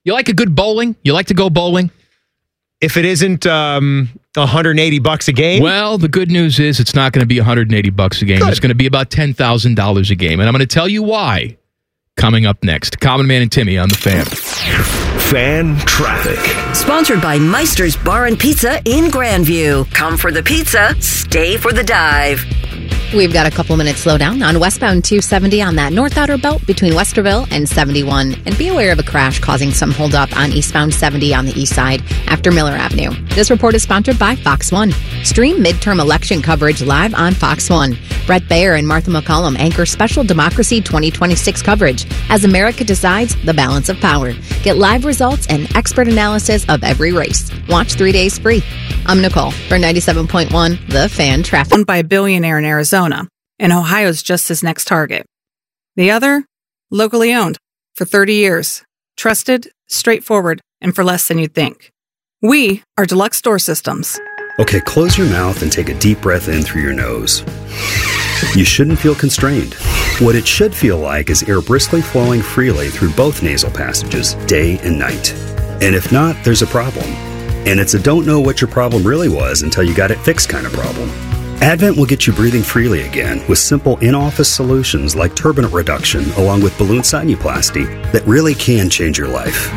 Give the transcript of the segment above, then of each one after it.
You like a good bowling? You like to go bowling? If it isn't $180 a game? Well, the good news is it's not going to be $180 a game. Good. It's going to be about $10,000 a game. And I'm going to tell you why coming up next. Common Man and Timmy on The Fan. Fan Traffic. Sponsored by Meister's Bar and Pizza in Grandview. Come for the pizza, stay for the dive. We've got a couple minutes slowdown on westbound 270 on that north outer belt between Westerville and 71. And be aware of a crash causing some holdup on eastbound 70 on the east side after Miller Avenue. This report is sponsored by Fox One. Stream midterm election coverage live on Fox One. Brett Baer and Martha McCollum anchor Special Democracy 2026 coverage as America decides the balance of power. Get live results and expert analysis of every race. Watch 3 days free. I'm Nicole for 97.1 The Fan Traffic. Owned by a billionaire in Arizona, and Ohio's just his next target. The other, locally owned for 30 years. Trusted, straightforward, and for less than you'd think. We are Deluxe Door Systems. Okay, close your mouth and take a deep breath in through your nose. You shouldn't feel constrained. What it should feel like is air briskly flowing freely through both nasal passages, day and night. And if not, there's a problem. And it's a don't know what your problem really was until you got it fixed kind of problem. Advent will get you breathing freely again with simple in-office solutions like turbinate reduction along with balloon sinuplasty that really can change your life.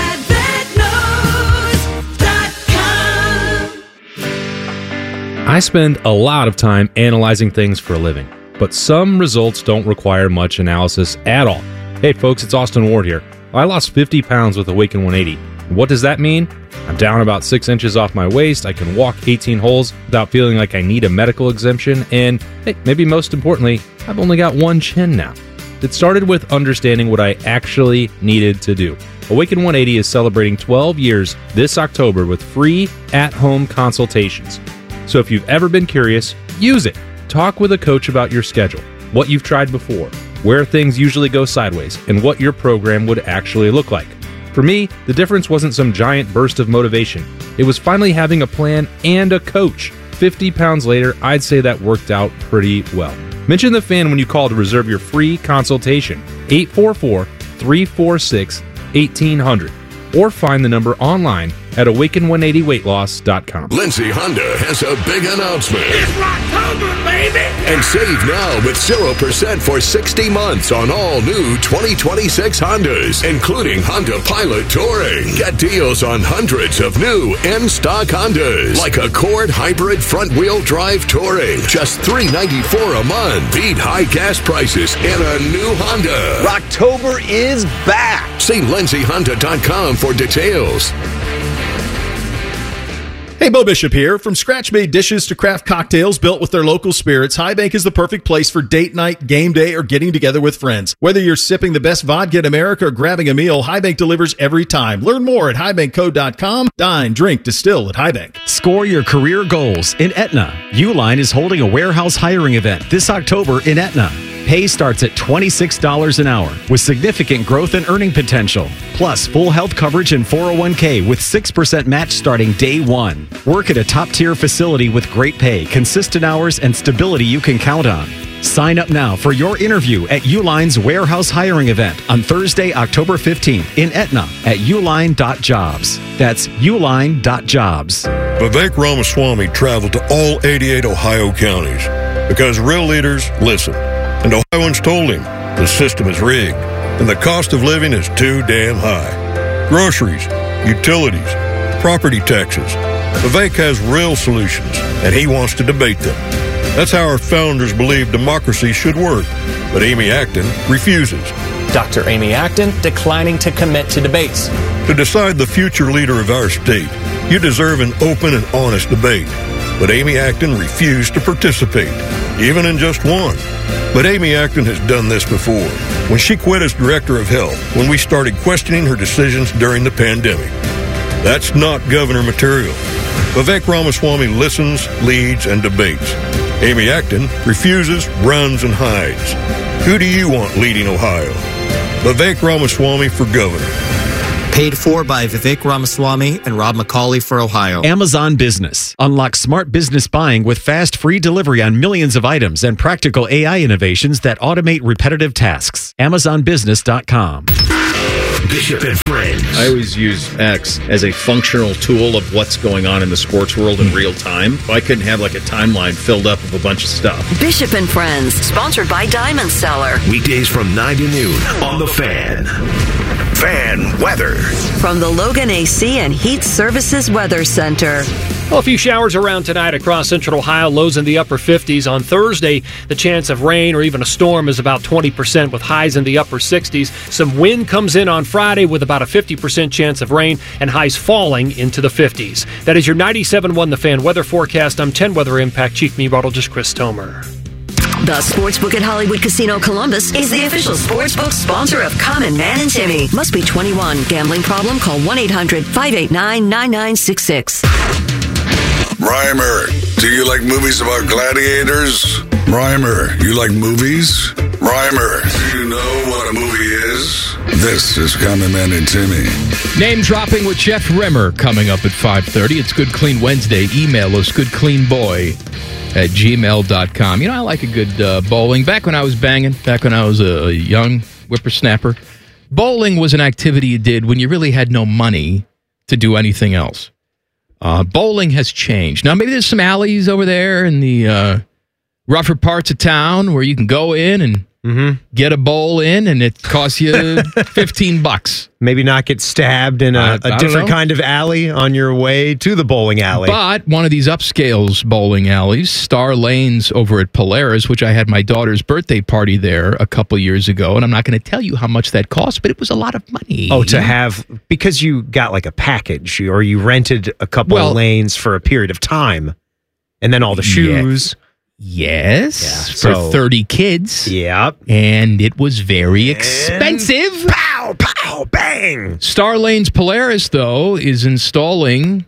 I spend a lot of time analyzing things for a living, but some results don't require much analysis at all. Hey folks, it's Austin Ward here. I lost 50 pounds with Awaken 180. What does that mean? I'm down about 6 inches off my waist, I can walk 18 holes without feeling like I need a medical exemption, and hey, maybe most importantly, I've only got one chin now. It started with understanding what I actually needed to do. Awaken 180 is celebrating 12 years this October with free at-home consultations. So if you've ever been curious, use it. Talk with a coach about your schedule, what you've tried before, where things usually go sideways, and what your program would actually look like. For me, the difference wasn't some giant burst of motivation. It was finally having a plan and a coach. 50 pounds later, I'd say that worked out pretty well. Mention The Fan when you call to reserve your free consultation. 844-346-1800. Or find the number online at awaken180weightloss.com. Lindsay Honda has a big announcement. It's Rocktober, baby! And save now with 0% for 60 months on all new 2026 Hondas, including Honda Pilot Touring. Get deals on hundreds of new in-stock Hondas, like Accord Hybrid Front-Wheel Drive Touring. Just $394 a month. Beat high gas prices in a new Honda. Rocktober is back! See lindsayhonda.com for details. Hey, Bo Bishop here. From scratch-made dishes to craft cocktails built with their local spirits, High Bank is the perfect place for date night, game day, or getting together with friends. Whether you're sipping the best vodka in America or grabbing a meal, High Bank delivers every time. Learn more at highbankco.com. Dine, drink, distill at High Bank. Score your career goals in Aetna. Uline is holding a warehouse hiring event this October in Aetna. Pay starts at $26 an hour with significant growth and earning potential. Plus, full health coverage and 401k with 6% match starting day one. Work at a top-tier facility with great pay, consistent hours, and stability you can count on. Sign up now for your interview at Uline's warehouse hiring event on Thursday, October 15th in Aetna at uline.jobs. That's uline.jobs. Vivek Ramaswamy traveled to all 88 Ohio counties because real leaders listen. And Ohioans told him the system is rigged and the cost of living is too damn high. Groceries, utilities, property taxes. Vivek has real solutions, and he wants to debate them. That's how our founders believed democracy should work. But Amy Acton refuses. Dr. Amy Acton declining to commit to debates. To decide the future leader of our state, you deserve an open and honest debate. But Amy Acton refused to participate, even in just one. But Amy Acton has done this before, when she quit as director of health, when we started questioning her decisions during the pandemic. That's not governor material. Vivek Ramaswamy listens, leads, and debates. Amy Acton refuses, runs, and hides. Who do you want leading Ohio? Vivek Ramaswamy for governor. Paid for by Vivek Ramaswamy and Rob McCauley for Ohio. Amazon Business. Unlock smart business buying with fast, free delivery on millions of items and practical AI innovations that automate repetitive tasks. AmazonBusiness.com. Bishop and Friends. I always use X as a functional tool of what's going on in the sports world in real time. I couldn't have like a timeline filled up of a bunch of stuff. Bishop and Friends, sponsored by Diamond Seller. Weekdays from 9 to noon on The Fan. Fan weather. From the Logan AC and Heat Services Weather Center. Well, a few showers around tonight across central Ohio, lows in the upper 50s. On Thursday, the chance of rain or even a storm is about 20% with highs in the upper 60s. Some wind comes in on Friday with about a 50% chance of rain and highs falling into the 50s. That is your 97.1 The Fan weather forecast. I'm 10 Weather Impact Chief Meteorologist Chris Tomer. The Sportsbook at Hollywood Casino Columbus is the official sportsbook sponsor of Common Man and Timmy. Must be 21. Gambling problem? Call 1-800-589-9966. Reimer, do you like movies about gladiators? Reimer, you like movies? Reimer, do you know what a movie is? This is Common Man and Timmy. Name dropping with Jeff Rimmer coming up at 5:30. It's Good Clean Wednesday. Email us goodcleanboy@gmail.com. You know, I like a good bowling. Back when I was banging, back when I was a young whippersnapper, bowling was an activity you did when you really had no money to do anything else. Bowling has changed. Now, maybe there's some alleys over there in the rougher parts of town where you can go in and get a bowl in, and it costs you $15. Maybe not get stabbed in a different kind of alley on your way to the bowling alley. But one of these upscales bowling alleys, Star Lanes over at Polaris, which I had my daughter's birthday party there a couple years ago, and I'm not going to tell you how much that cost, but it was a lot of money. Oh, to have, because you got like a package, or you rented a couple of lanes for a period of time, and then all the shoes. Yes, for 30 kids. Yep. And it was very expensive. Pow, pow, bang. Star Lanes Polaris, though, has installed an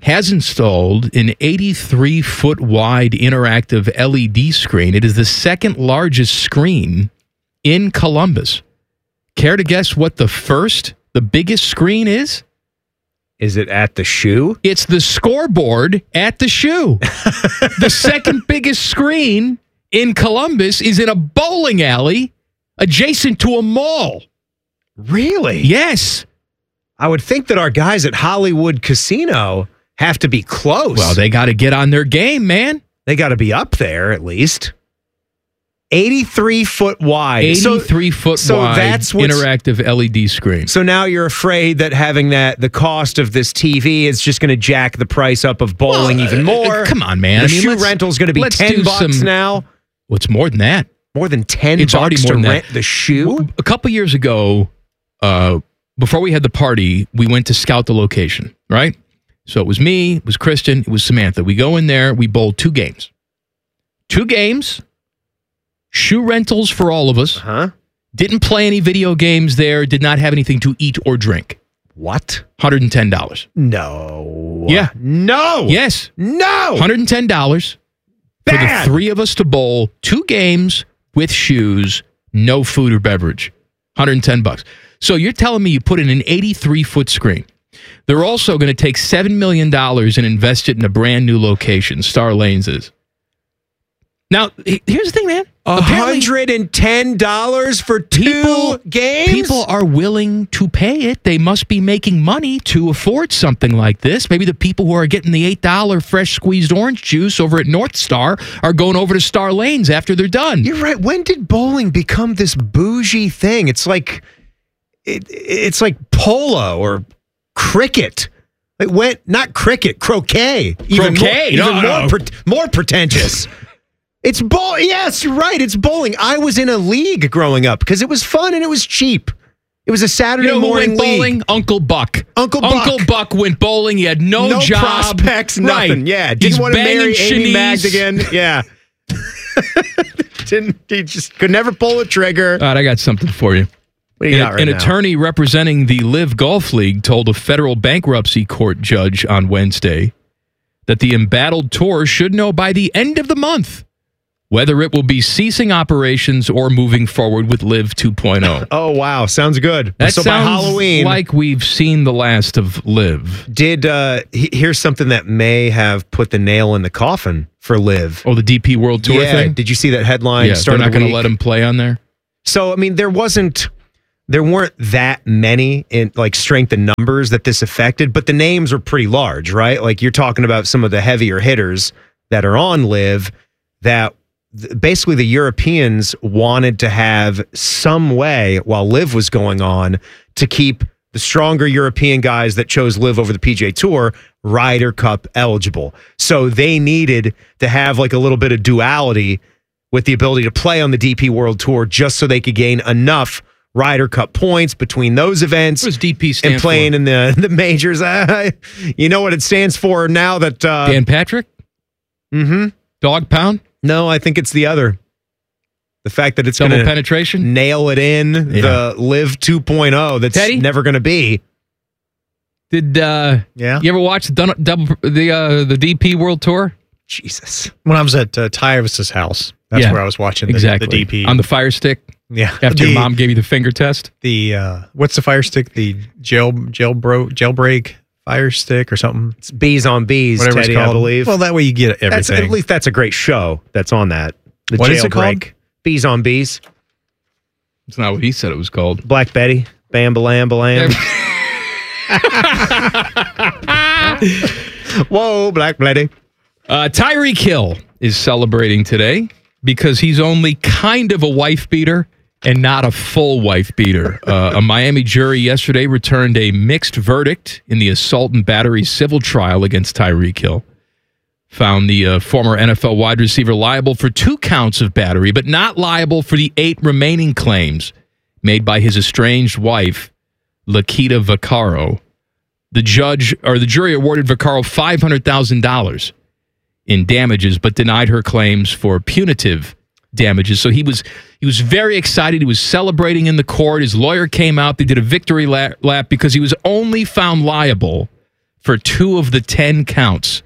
83-foot wide interactive LED screen. It is the second largest screen in Columbus. Care to guess what the biggest screen is? Is it at the shoe? It's the scoreboard at the shoe. The second biggest screen in Columbus is in a bowling alley adjacent to a mall. Really? Yes. I would think that our guys at Hollywood Casino have to be close. Well, they got to get on their game, man. They got to be up there at least. 83-foot wide. 83-foot wide that's interactive LED screen. So now you're afraid that having the cost of this TV is just going to jack the price up of bowling even more. Come on, man. The shoe rental is going to be $10 now. What's more than that? More than $10 it's already more to than rent that. The shoe? A couple years ago, before we had the party, we went to scout the location, right? So it was me, it was Kristen, it was Samantha. We go in there, we bowled 2 games. 2 games. Shoe rentals for all of us. Didn't play any video games there. Did not have anything to eat or drink. What? $110. No. Yeah. No. Yes. No. $110 for the 3 of us to bowl 2 games with shoes, no food or beverage. $110. So you're telling me you put in an 83-foot screen. They're also going to take $7 million and invest it in a brand new location. Star Lanes is. Now, here's the thing, man. $110 for 2 games? People are willing to pay it. They must be making money to afford something like this. Maybe the people who are getting the $8 fresh squeezed orange juice over at North Star are going over to Star Lanes after they're done. You're right. When did bowling become this bougie thing? It's like it's like polo or cricket. Not cricket, croquet. Croquet? More pretentious. It's bowling. Yes, you're right. It's bowling. I was in a league growing up because it was fun and it was cheap. It was a Saturday morning who went bowling? league. Uncle Buck. Uncle Buck went bowling. He had no job. Prospects, nothing. Right. Yeah. Didn't want to marry Amy Maggs again. Yeah. He just could never pull a trigger. All right, I got something for you. What do you got right An now? attorney representing the Live Golf League told a federal bankruptcy court judge on Wednesday that the embattled tour should know by the end of the month whether it will be ceasing operations or moving forward with Live 2.0. Oh, wow. Sounds good. That so sounds by Halloween, like we've seen the last of Live. Here's something that may have put the nail in the coffin for Live. Oh, the DP World Tour thing? Did you see that headline? Yeah, they're not going to let him play on there? So, I mean, there wasn't there weren't that many in like strength and numbers that this affected, but the names were pretty large, right? Like you're talking about some of the heavier hitters that are on LIV that basically the Europeans wanted to have some way while LIV was going on to keep the stronger European guys that chose LIV over the PGA Tour Ryder Cup eligible. So they needed to have like a little bit of duality with the ability to play on the DP World Tour just so they could gain enough Ryder Cup points between those events. What does DP stand and playing for? in the majors. You know what it stands for now that... Dan Patrick? Mm-hmm. Dog pound? No, I think it's the other. The fact that it's double going to penetration, nail it in the LIV 2.0 that's Teddy? never going to be. Did you ever watch the DP World Tour? Jesus. When I was at Tyvis's house, that's where I was watching the DP. On the Fire Stick? Yeah. After your mom gave you the finger test? The what's the Fire Stick? The jailbreak Fire Stick or something? It's Bees on Bees, whatever Teddy, it's called. I believe. Well, that way you get everything. At least that's a great show that's on that. The What is it called? Jailbreak. Bees on Bees. It's not what he said it was called. Black Betty. Bam, balam, balam. Whoa, Black Betty. Tyreek Hill is celebrating today because he's only kind of a wife beater and not a full wife beater. A Miami jury yesterday returned a mixed verdict in the assault and battery civil trial against Tyreek Hill. Found the former NFL wide receiver liable for 2 counts of battery, but not liable for the 8 remaining claims made by his estranged wife, Lakita Vaccaro. The jury awarded Vaccaro $500,000 in damages, but denied her claims for punitive damages. So he was very excited. He was celebrating in the court. His lawyer came out. They did a victory lap because he was only found liable for 2 of the 10 counts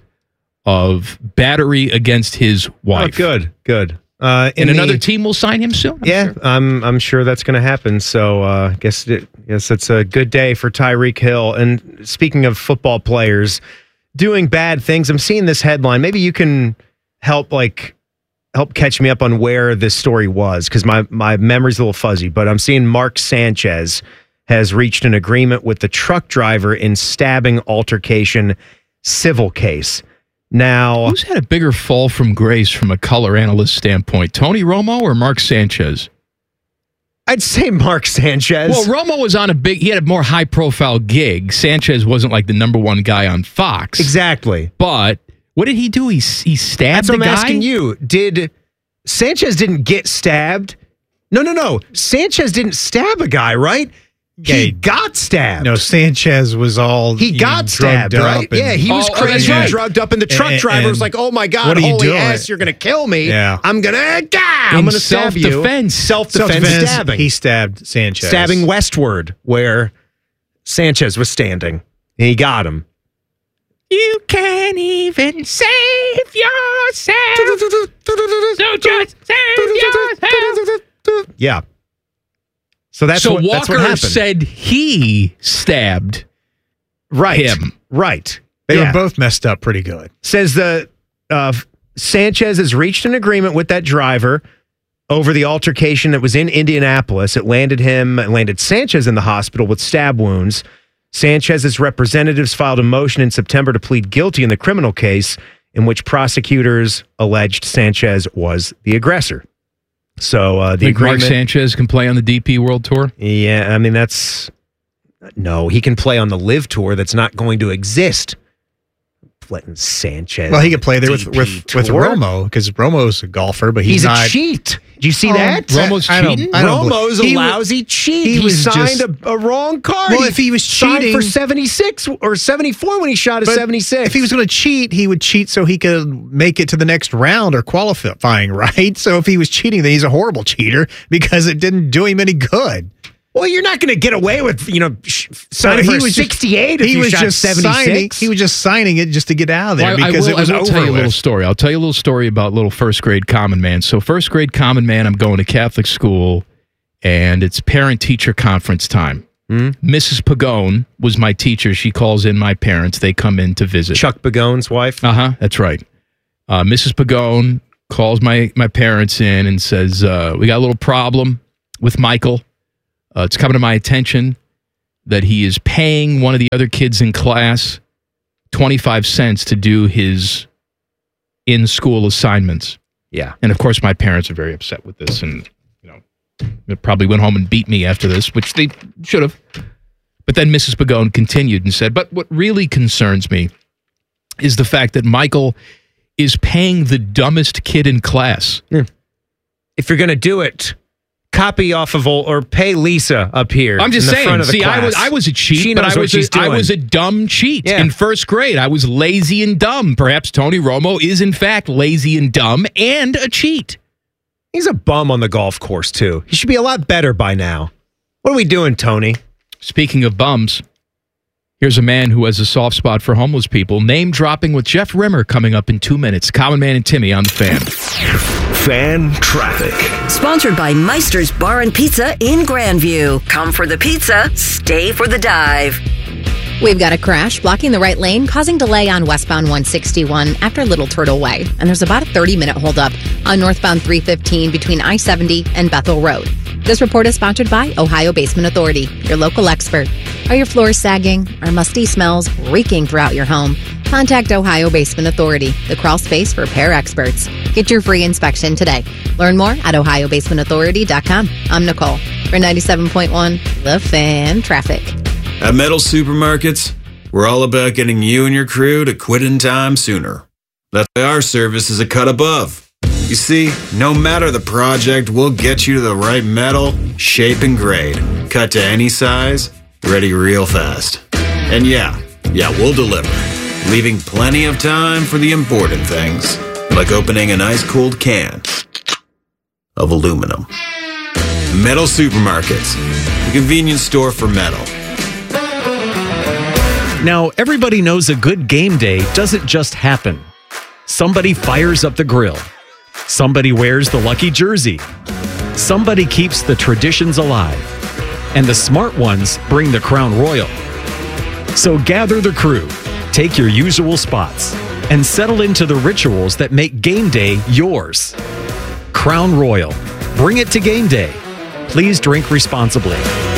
of battery against his wife. Oh, good. And another team will sign him soon. I'm sure that's going to happen. So I guess it's a good day for Tyreek Hill. And speaking of football players doing bad things, I'm seeing this headline. Maybe you can help catch me up on where this story was, because my memory's a little fuzzy. But I'm seeing Mark Sanchez has reached an agreement with the truck driver in stabbing altercation civil case. Now, who's had a bigger fall from grace from a color analyst standpoint, Tony Romo or Mark Sanchez? I'd say Mark Sanchez. Well, Romo was on he had a more high-profile gig. Sanchez wasn't like the number one guy on Fox. Exactly. But what did he do? He stabbed the guy? That's what I'm asking you. Sanchez didn't get stabbed? No. Sanchez didn't stab a guy, right? He got stabbed. No, Sanchez was all got stabbed, right? Yeah, he was crazy, drugged up, and the truck driver was like, "Oh my God, holy ass, you're gonna kill me! Yeah. I'm gonna stab you." Self-defense stabbing. He stabbed Sanchez, stabbing westward where Sanchez was standing. And he got him. You can't even save yourself. So just save yourself. Yeah. So Walker said he stabbed him. Right. They were both messed up pretty good. Says that Sanchez has reached an agreement with that driver over the altercation that was in Indianapolis. It landed Sanchez in the hospital with stab wounds. Sanchez's representatives filed a motion in September to plead guilty in the criminal case in which prosecutors alleged Sanchez was the aggressor. So the agreement, Mark Sanchez can play on the DP World Tour? Yeah, I mean he can play on the LIV Tour that's not going to exist. Letting Sanchez. Well, he could play there with Romo, because Romo's a golfer, but he's not. A cheat. Did you see that? Romo's cheating? Romo's a lousy cheat. He signed a wrong card. Well, if he was cheating for 76 or 74 when he shot a 76. If he was going to cheat, he would cheat so he could make it to the next round or qualifying, right? So if he was cheating, then he's a horrible cheater because it didn't do him any good. Well, you're not going to get away with, signing for 68 if you shot 76. He was just signing it just to get out of there because it was over. I'll tell you a little story. I'll tell you a little story about little first grade common man. So first grade common man, I'm going to Catholic school, and it's parent-teacher conference time. Mrs. Pagone was my teacher. She calls in my parents. They come in to visit. Chuck Pagone's wife? That's right. Mrs. Pagone calls my parents in and says, we got a little problem with Michael. It's coming to my attention that he is paying one of the other kids in class 25 cents to do his in-school assignments. Yeah. And of course, my parents are very upset with this, and they probably went home and beat me after this, which they should have. But then Mrs. Pagone continued and said, but what really concerns me is the fact that Michael is paying the dumbest kid in class. Yeah. If you're going to do it, copy off of or pay Lisa up here. I'm just in the saying. front of the See, class. I was a cheat, She but knows what she's doing. I was a dumb cheat Yeah. in first grade. I was lazy and dumb. Perhaps Tony Romo is in fact lazy and dumb and a cheat. He's a bum on the golf course too. He should be a lot better by now. What are we doing, Tony? Speaking of bums, here's a man who has a soft spot for homeless people. Name dropping with Jeff Rimmer coming up in 2 minutes. Common Man and Timmy on the Fan. Fan traffic. Sponsored by Meister's Bar and Pizza in Grandview. Come for the pizza, stay for the dive. We've got a crash blocking the right lane, causing delay on westbound 161 after Little Turtle Way. And there's about a 30-minute holdup on northbound 315 between I-70 and Bethel Road. This report is sponsored by Ohio Basement Authority, your local expert. Are your floors sagging? Are musty smells reeking throughout your home? Contact Ohio Basement Authority, the crawl space for repair experts. Get your free inspection today. Learn more at ohiobasementauthority.com. I'm Nicole for 97.1 The Fan Traffic. At Metal Supermarkets, we're all about getting you and your crew to quit in time sooner. That's why our service is a cut above. You see, no matter the project, we'll get you to the right metal, shape, and grade. Cut to any size, ready real fast. And yeah, we'll deliver, leaving plenty of time for the important things, like opening an ice-cold can of aluminum. Metal Supermarkets, the convenience store for metal. Now, everybody knows a good game day doesn't just happen. Somebody fires up the grill. Somebody wears the lucky jersey. Somebody keeps the traditions alive. And the smart ones bring the Crown Royal. So gather the crew, take your usual spots, and settle into the rituals that make game day yours. Crown Royal. Bring it to game day. Please drink responsibly.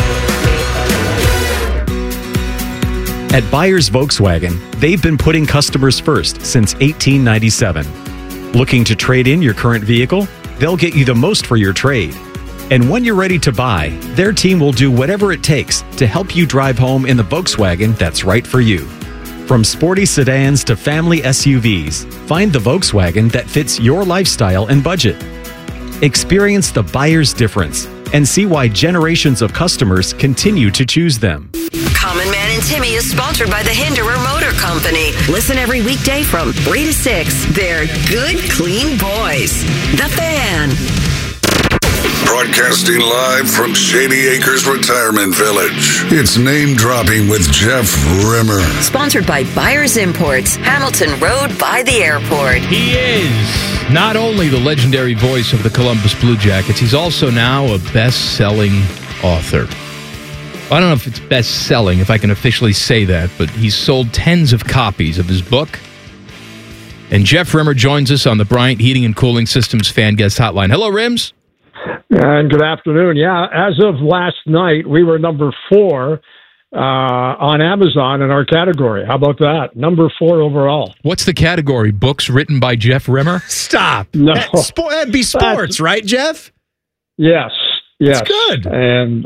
At Byers Volkswagen, they've been putting customers first since 1897. Looking to trade in your current vehicle? They'll get you the most for your trade. And when you're ready to buy, their team will do whatever it takes to help you drive home in the Volkswagen that's right for you. From sporty sedans to family SUVs, find the Volkswagen that fits your lifestyle and budget. Experience the buyer's difference and see why generations of customers continue to choose them. Common Man and Timmy is sponsored by the Hinderer Motor Company. Listen every weekday from 3 to 6. They're good, clean boys. The Fan. Broadcasting live from Shady Acres Retirement Village. It's Name Dropping with Jeff Rimmer. Sponsored by Byers Imports, Hamilton Road by the airport. He is not only the legendary voice of the Columbus Blue Jackets, he's also now a best-selling author. I don't know if it's best-selling, if I can officially say that, but he's sold tens of copies of his book. And Jeff Rimmer joins us on the Bryant Heating and Cooling Systems Fan Guest Hotline. Hello, Rims. And good afternoon. Yeah, as of last night, we were number 4 on Amazon in our category. How about that? Number 4 overall. What's the category? Books written by Jeff Rimmer? Stop. No. That'd be sports, right, Jeff? Yes. That's good. And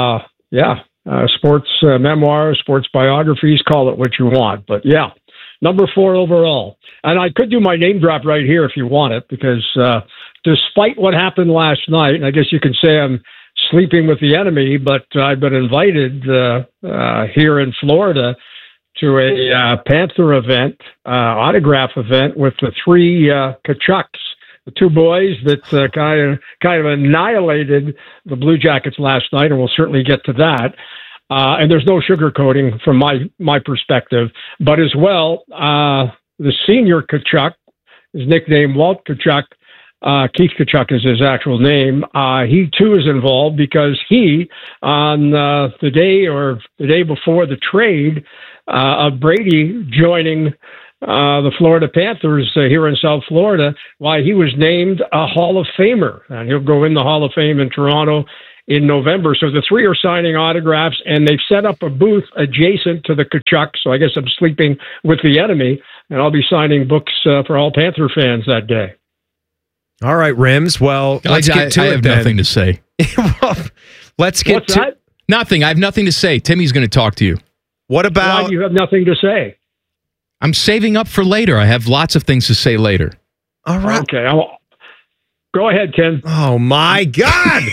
sports memoirs, sports biographies, call it what you want. But yeah, number 4 overall. And I could do my name drop right here if you want it, because despite what happened last night, and I guess you can say I'm sleeping with the enemy, but I've been invited here in Florida to a Panther event, autograph event with the 3 Kachucks, the 2 boys that kind of annihilated the Blue Jackets last night, and we'll certainly get to that. And there's no sugarcoating from my perspective, but as well, the senior Kachuk, his nickname Walt Kachuk, Keith Kachuk is his actual name. He too is involved because he, on the day before the trade of Brady joining the Florida Panthers here in South Florida, why he was named a Hall of Famer, and he'll go in the Hall of Fame in Toronto in November. So the three are signing autographs, and they've set up a booth adjacent to the Kachuk. So I guess I'm sleeping with the enemy, and I'll be signing books for all Panther fans that day. All right, Rims. Well, let's get to it. I have then. nothing to say. Well, let's get What's to that? Nothing. I have nothing to say. Timmy's going to talk to you. What Why about? do you have nothing to say? I'm saving up for later. I have lots of things to say later. All right. Okay. Go ahead, Ken. Oh my God.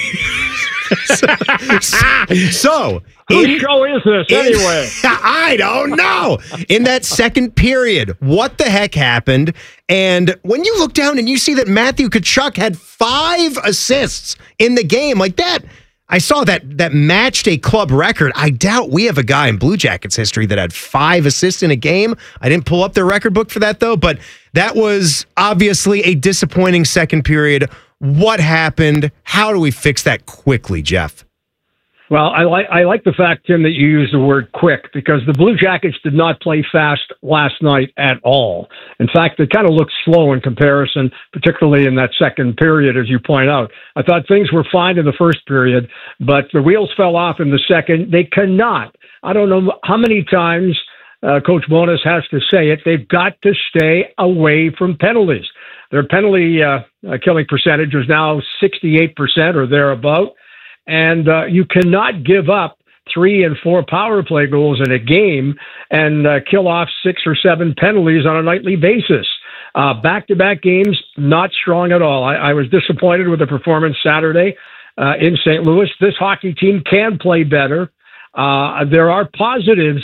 So, whose show is this anyway? I don't know. In that second period, what the heck happened? And when you look down and you see that Matthew Tkachuk had 5 assists in the game, like that, I saw that matched a club record. I doubt we have a guy in Blue Jackets history that had 5 assists in a game. I didn't pull up their record book for that, though, but that was obviously a disappointing second period. What happened? How do we fix that quickly, Jeff? Well, I like the fact, Tim, that you used the word quick, because the Blue Jackets did not play fast last night at all. In fact, they kind of looked slow in comparison, particularly in that second period, as you point out. I thought things were fine in the first period, but the wheels fell off in the second. They cannot. I don't know how many times Coach Bowness has to say it. They've got to stay away from penalties. Their penalty killing percentage is now 68% or thereabout. And you cannot give up 3 and 4 power play goals in a game and kill off 6 or 7 penalties on a nightly basis. Back-to-back games, not strong at all. I was disappointed with the performance Saturday in St. Louis. This hockey team can play better. There are positives.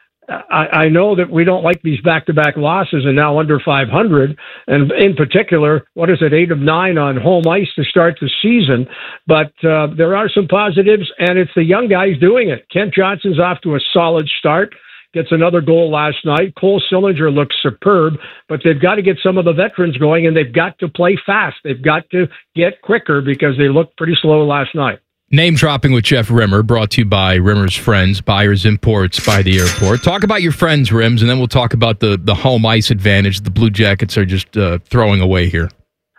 I know that we don't like these back-to-back losses and now under 500, and in particular, 8 of 9 on home ice to start the season. But there are some positives, and it's the young guys doing it. Kent Johnson's off to a solid start, gets another goal last night. Cole Sillinger looks superb, but they've got to get some of the veterans going, and they've got to play fast. They've got to get quicker because they looked pretty slow last night. Name dropping with Jeff Rimmer, brought to you by Rimmer's Friends, Buyers Imports by the Airport. Talk about your friends, Rims, and then we'll talk about the home ice advantage the Blue Jackets are just throwing away here.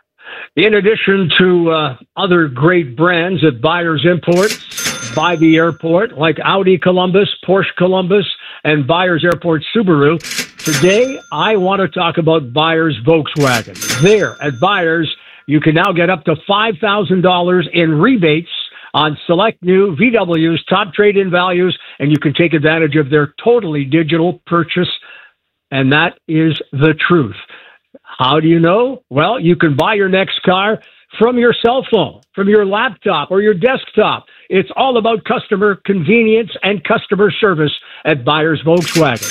In addition to other great brands at Buyers Imports by the Airport, like Audi Columbus, Porsche Columbus, and Buyers Airport Subaru, today I want to talk about Buyers Volkswagen. There at Buyers, you can now get up to $5,000 in rebates on select new VW's top trade-in values, and you can take advantage of their totally digital purchase, and that is the truth. How do you know? Well, you can buy your next car from your cell phone, from your laptop, or your desktop. It's all about customer convenience and customer service at Buyers Volkswagen.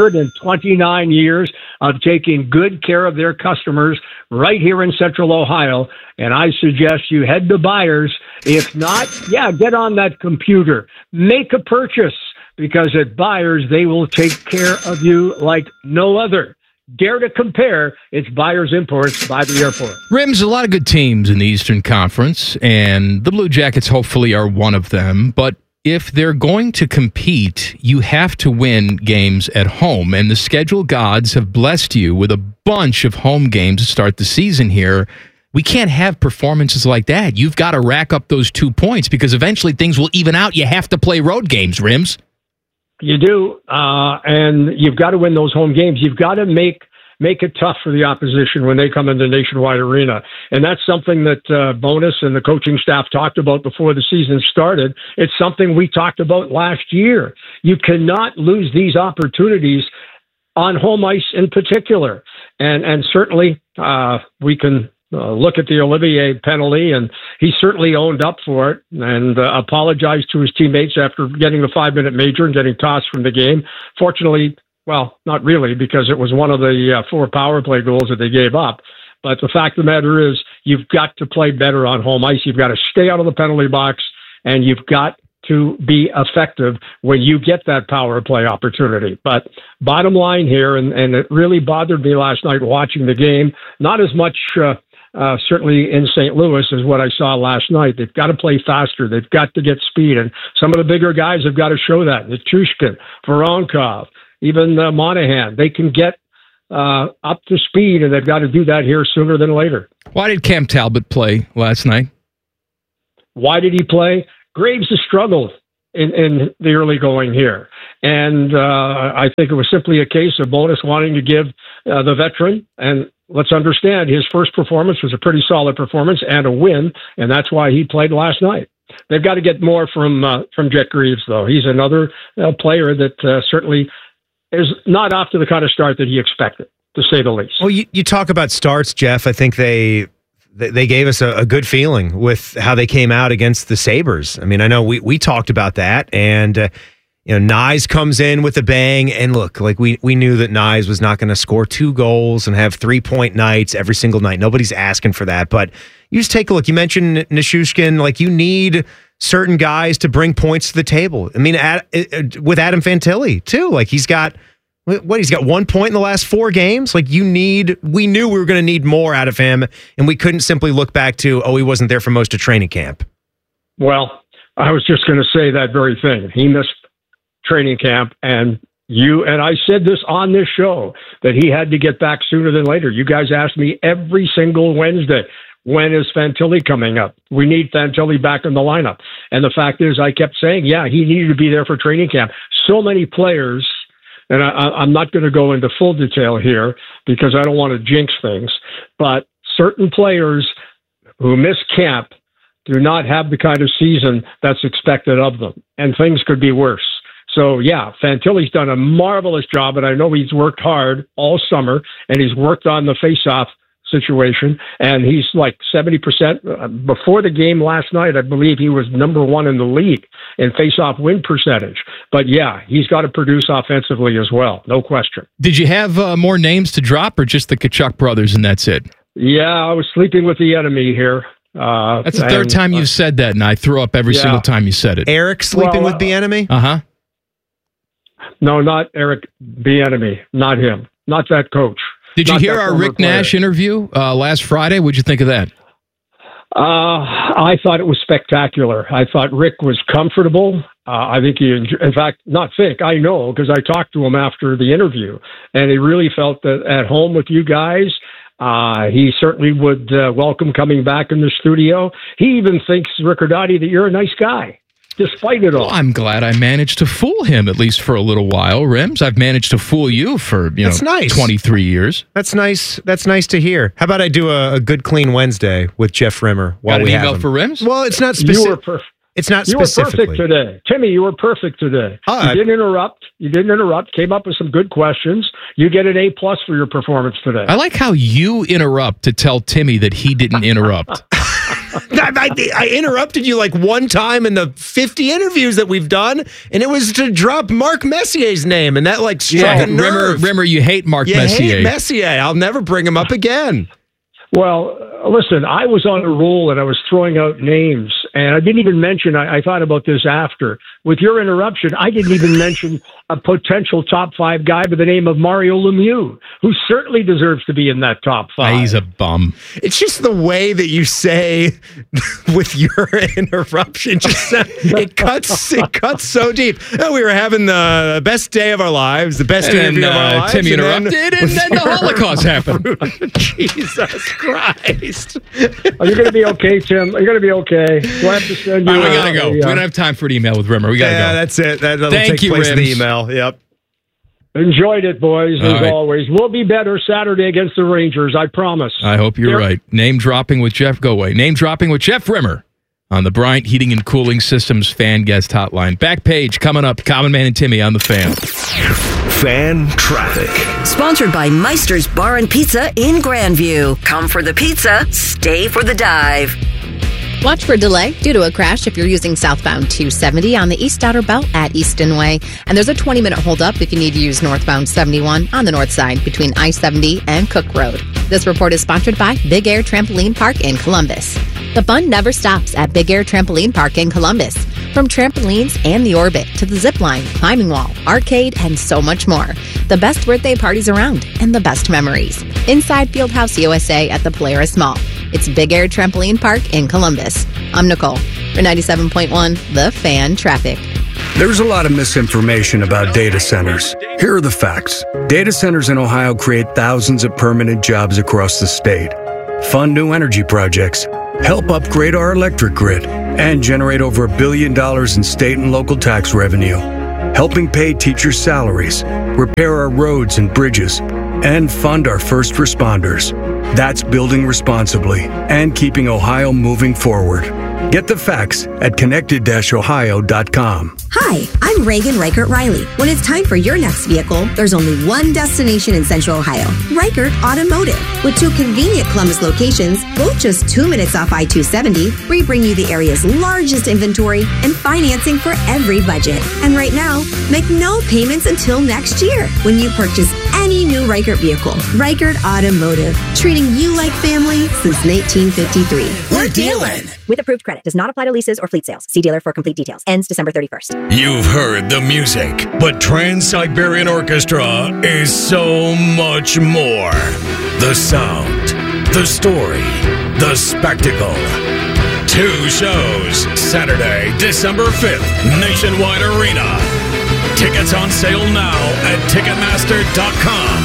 129 years of taking good care of their customers right here in Central Ohio. And I suggest you head to Buyers. If not, get on that computer. Make a purchase, because at Buyers, they will take care of you like no other. Dare to compare. It's Buyers Imports by the Airport. Rims, a lot of good teams in the Eastern Conference, and the Blue Jackets hopefully are one of them. But if they're going to compete, you have to win games at home. And the schedule gods have blessed you with a bunch of home games to start the season here. We can't have performances like that. You've got to rack up those 2 points, because eventually things will even out. You have to play road games, Rims. You do, and you've got to win those home games. You've got to make it tough for the opposition when they come into Nationwide Arena. And that's something that Bowness and the coaching staff talked about before the season started. It's something we talked about last year. You cannot lose these opportunities on home ice in particular. And certainly we can look at the Olivier penalty, and he certainly owned up for it and apologized to his teammates after getting the 5-minute major and getting tossed from the game. Fortunately, well, not really, because it was one of the 4 power play goals that they gave up. But the fact of the matter is, you've got to play better on home ice. You've got to stay out of the penalty box, and you've got to be effective when you get that power play opportunity. But bottom line here, and it really bothered me last night watching the game, not as much certainly in St. Louis as what I saw last night. They've got to play faster. They've got to get speed. And some of the bigger guys have got to show that. Nichushkin, Voronkov, even Monahan. They can get up to speed, and they've got to do that here sooner than later. Why did Cam Talbot play last night? Why did he play? Graves has struggled in the early going here. And I think it was simply a case of Bowness wanting to give the veteran, and let's understand, his first performance was a pretty solid performance and a win, and that's why he played last night. They've got to get more from Jet Greaves, though. He's another player that certainly is not off to the kind of start that he expected, to say the least. Well, you talk about starts, Jeff. I think they gave us a good feeling with how they came out against the Sabres. I mean, I know we talked about that, and Nyes comes in with a bang, and look, like we knew that Nyes was not going to score 2 goals and have 3-point nights every single night. Nobody's asking for that, but you just take a look. You mentioned Nichushkin, like you need certain guys to bring points to the table. I mean, with Adam Fantilli too, like he's got 1 point in the last 4 games. Like we knew we were going to need more out of him, and we couldn't simply look back to, he wasn't there for most of training camp. Well, I was just going to say that very thing. He missed training camp, and I said this on this show, that he had to get back sooner than later. You guys asked me every single Wednesday, when is Fantilli coming up? We need Fantilli back in the lineup. And the fact is, I kept saying, he needed to be there for training camp. So many players, and I'm not going to go into full detail here because I don't want to jinx things, but certain players who miss camp do not have the kind of season that's expected of them, and things could be worse. So, Fantilli's done a marvelous job, and I know he's worked hard all summer, and he's worked on the face-off situation, and he's like 70%. Before the game last night, I believe he was number 1 in the league in face-off win percentage. But, he's got to produce offensively as well, no question. Did you have more names to drop, or just the Tkachuk brothers, and that's it? Yeah, I was sleeping with the enemy here. That's the third time you've said that, and I threw up every single time you said it. Eric sleeping with the enemy? Uh-huh. No, not Eric Bieniemy. Not him. Not that coach. Did you hear our Rick Nash interview last Friday? What'd you think of that? I thought it was spectacular. I thought Rick was comfortable. I think I know, because I talked to him after the interview, and he really felt that at home with you guys. He certainly would welcome coming back in the studio. He even thinks, Riccardotti, that you're a nice guy. Despite it all. Well, I'm glad I managed to fool him, at least for a little while, Rims. I've managed to fool you for, That's nice. 23 years. That's nice. That's nice to hear. How about I do a good, clean Wednesday with Jeff Rimmer while we have him? Got an email for Rims? Well, it's not specific. It's not specifically. You were perfect today. Timmy, you were perfect today. You didn't interrupt. Came up with some good questions. You get an A+ for your performance today. I like how you interrupt to tell Timmy that he didn't interrupt. I interrupted you like one time in the 50 interviews that we've done, and it was to drop Mark Messier's name, and that struck a nerve. Rimmer, you hate Mark Messier. You hate Messier. I'll never bring him up again. Well, listen, I was on a roll and I was throwing out names, and I didn't even mention, I thought about this after. With your interruption, I didn't even mention a potential top 5 guy by the name of Mario Lemieux, who certainly deserves to be in that top 5. He's a bum. It's just the way that you say with your interruption. It cuts so deep. We were having the best day of our lives, the best interview of our lives. Timmy interrupted, and then the Holocaust happened. Jesus Christ. Are you going to be okay, Tim? Are you going to be okay? Do I have to send you? We got to go. We don't have time for an email with Rimmer. We got to go. That's it. That'll Thank take you, place in the Rims. email. Yep. Enjoyed it, boys, All as right. always. We'll be better Saturday against the Rangers, I promise. I hope you're right. Name dropping with Jeff. Go away. Name dropping with Jeff Rimmer on the Bryant Heating and Cooling Systems fan guest hotline. Back page coming up. Common Man and Timmy on the Fan. Fan traffic. Sponsored by Meister's Bar and Pizza in Grandview. Come for the pizza, stay for the dive. Watch for a delay due to a crash if you're using southbound 270 on the East Outer Belt at Easton Way. And there's a 20-minute holdup if you need to use northbound 71 on the north side between I-70 and Cook Road. This report is sponsored by Big Air Trampoline Park in Columbus. The fun never stops at Big Air Trampoline Park in Columbus. From trampolines and the orbit to the zip line, climbing wall, arcade, and so much more. The best birthday parties around and the best memories. Inside Fieldhouse USA at the Polaris Mall. It's Big Air Trampoline Park in Columbus. I'm Nicole for 97.1 The Fan Traffic. There's a lot of misinformation about data centers. Here are the facts. Data centers in Ohio create thousands of permanent jobs across the state. fund new energy projects, help upgrade our electric grid, and generate over $1 billion in state and local tax revenue. Helping pay teachers' salaries, repair our roads and bridges, and fund our first responders. That's building responsibly and keeping Ohio moving forward. Get the facts at connected-ohio.com. Hi, I'm Reagan Reichert Riley. When it's time for your next vehicle, there's only one destination in Central Ohio, Reichert Automotive. With 2 convenient Columbus locations, both just 2 minutes off I-270, we bring you the area's largest inventory and financing for every budget. And right now, make no payments until next year when you purchase any new Reichert vehicle. Reichert Automotive, treating you like family since 1953. We're dealing! With approved credit. Does not apply to leases or fleet sales. See dealer for complete details. Ends December 31st. You've heard the music, but Trans-Siberian Orchestra is so much more. The sound, the story, the spectacle. 2 shows, Saturday, December 5th, Nationwide Arena. Tickets on sale now at Ticketmaster.com.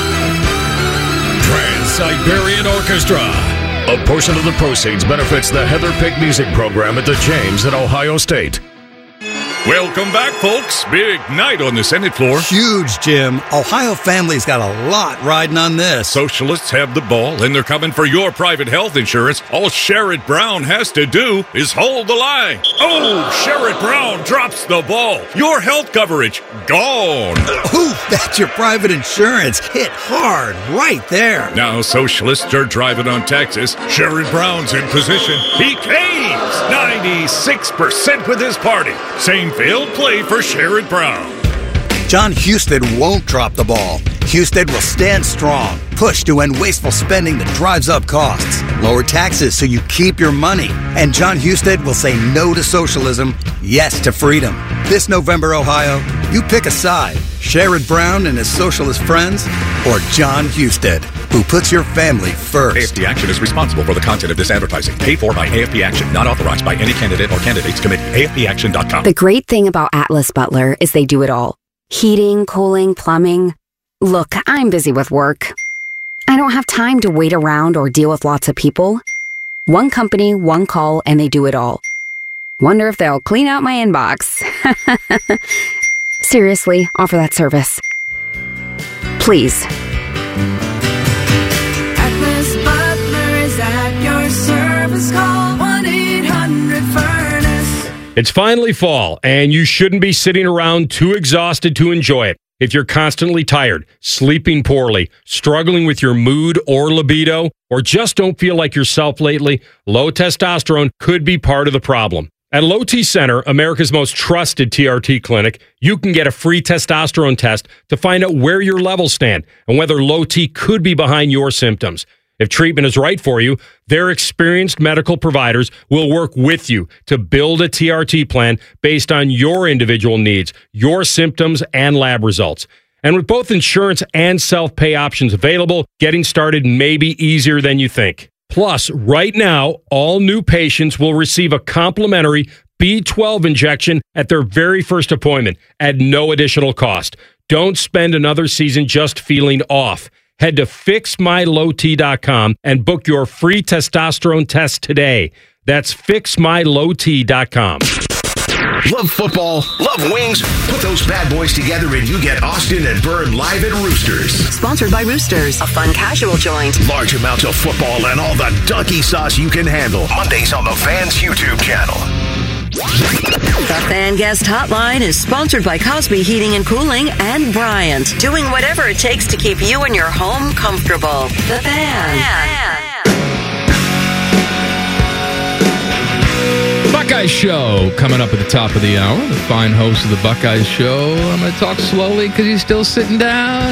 Trans-Siberian Orchestra. A portion of the proceeds benefits the Heather Pick Music Program at the James at Ohio State. Welcome back, folks. Big night on the Senate floor. Huge, Jim. Ohio families got a lot riding on this. Socialists have the ball, and they're coming for your private health insurance. All Sherrod Brown has to do is hold the line. Oh, Sherrod Brown drops the ball. Your health coverage, gone. Ooh, that's your private insurance. Hit hard right there. Now socialists are driving on Texas. Sherrod Brown's in position. He caves 96% with his party. Same failed play for Sherrod Brown. John Husted won't drop the ball. Husted will stand strong, push to end wasteful spending that drives up costs, lower taxes so you keep your money. And John Husted will say no to socialism, yes to freedom. This November, Ohio, you pick a side. Sherrod Brown and his socialist friends, or John Husted, who puts your family first. AFP Action is responsible for the content of this advertising. Paid for by AFP Action. Not authorized by any candidate or candidates committee. AFPAction.com. The great thing about Atlas Butler is they do it all. Heating, cooling, plumbing. Look, I'm busy with work. I don't have time to wait around or deal with lots of people. One company, one call, and they do it all. Wonder if they'll clean out my inbox. Seriously, offer that service. Please. Atlas Butler is at your service. Call 1-800-FURNACE. It's finally fall, and you shouldn't be sitting around too exhausted to enjoy it. If you're constantly tired, sleeping poorly, struggling with your mood or libido, or just don't feel like yourself lately, low testosterone could be part of the problem. At Low T Center, America's most trusted TRT clinic, you can get a free testosterone test to find out where your levels stand and whether low T could be behind your symptoms. If treatment is right for you, their experienced medical providers will work with you to build a TRT plan based on your individual needs, your symptoms, and lab results. And with both insurance and self-pay options available, getting started may be easier than you think. Plus, right now, all new patients will receive a complimentary B12 injection at their very first appointment at no additional cost. Don't spend another season just feeling off. Head to FixMyLowT.com and book your free testosterone test today. That's FixMyLowT.com. Love football? Love wings? Put those bad boys together and you get Austin and Byrne live at Roosters. Sponsored by Roosters, a fun casual joint. Large amounts of football and all the donkey sauce you can handle. Mondays on the Fan's YouTube channel. The Fan Guest Hotline is sponsored by Cosby Heating and Cooling and Bryant, doing whatever it takes to keep you and your home comfortable. The Fan. Buckeyes Show coming up at the top of the hour. The fine host of the Buckeyes Show. I'm going to talk slowly because he's still sitting down.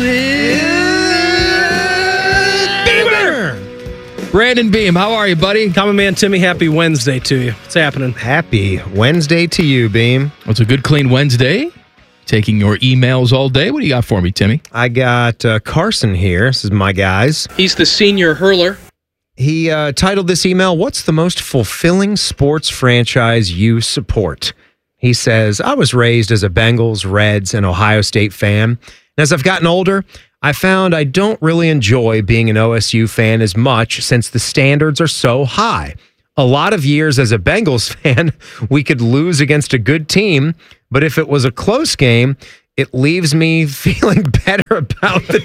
Brandon Beam, how are you, buddy? Common Man Timmy, happy Wednesday to you. What's happening? Happy Wednesday to you, Beam. Well, it's a good, clean Wednesday. Taking your emails all day. What do you got for me, Timmy? I got Carson here. This is my guys. He's the senior hurler. He titled this email, "What's the most fulfilling sports franchise you support?" He says, "I was raised as a Bengals, Reds, and Ohio State fan, As I've gotten older, I found I don't really enjoy being an OSU fan as much since the standards are so high. A lot of years as a Bengals fan, we could lose against a good team, but if it was a close game, it leaves me feeling better about the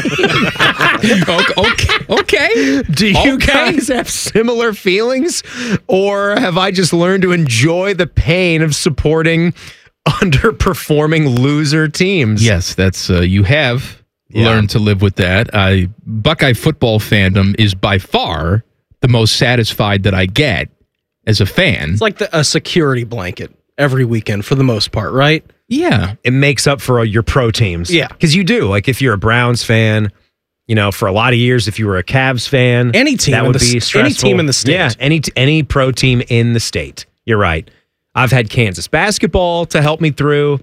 team. Okay. Do you guys have similar feelings? Or have I just learned to enjoy the pain of supporting underperforming loser teams? Yes, that's you have learned to live with that. Buckeye football fandom is by far the most satisfied that I get as a fan. It's like a security blanket every weekend for the most part, right? Yeah. It makes up for your pro teams. Yeah. Because you do. Like if you're a Browns fan, for a lot of years, if you were a Cavs fan, any team that would be stressful. Any team in the state. Yeah, any pro team in the state. You're right. I've had Kansas basketball to help me through.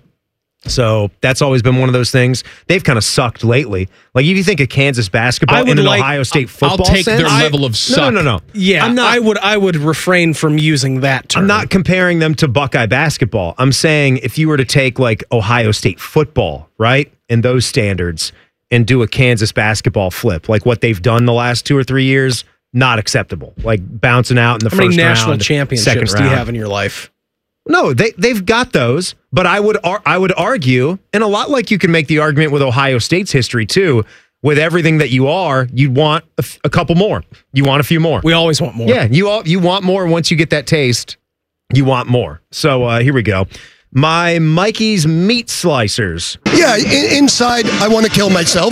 So that's always been one of those things. They've kind of sucked lately. Like if you think of Kansas basketball in an Ohio State football I'll take sense, their level of suck. No. Yeah, I would refrain from using that term. I'm not comparing them to Buckeye basketball. I'm saying if you were to take like Ohio State football, right, and those standards, and do a Kansas basketball flip, like what they've done the last 2 or 3 years, not acceptable. Like bouncing out in the first round. How many national championships do you have in your life? No, they've got those, but I would argue, and a lot like you can make the argument with Ohio State's history too, with everything that you are, you'd want a couple more. You want a few more. We always want more. Yeah, you want more. Once you get that taste, you want more. So here we go. My Mikey's meat slicers. Yeah, inside, I want to kill myself.